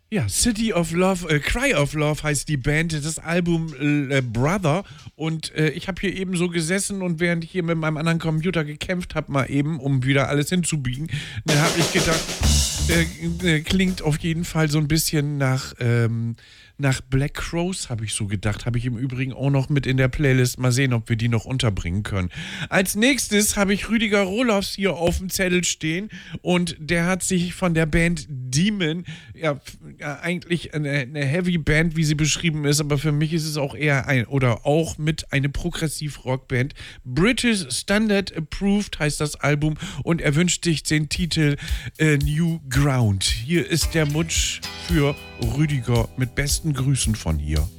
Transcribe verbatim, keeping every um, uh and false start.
Ja, City of Love, äh, Cry of Love heißt die Band, das Album äh, Brother. Und äh, ich habe hier eben so gesessen und während ich hier mit meinem anderen Computer gekämpft habe, mal eben, um wieder alles hinzubiegen, dann habe ich gedacht, äh, äh, klingt auf jeden Fall so ein bisschen nach, ähm, nach Black Crows, habe ich so gedacht. Habe ich im Übrigen auch noch mit in der Playlist. Mal sehen, ob wir die noch unterbringen können. Als nächstes habe ich Rüdiger Rohlofs hier auf dem Zettel stehen und der hat sich von der Band Demon, ja, ja eigentlich eine, eine Heavy Band, wie sie beschrieben ist, aber für mich ist es auch eher ein, oder auch mit eine Progressiv-Rock-Band. British Standard Approved heißt das Album und er wünscht sich den Titel äh, New Ground. Hier ist der Mutsch für Rüdiger mit besten Grüßen von hier.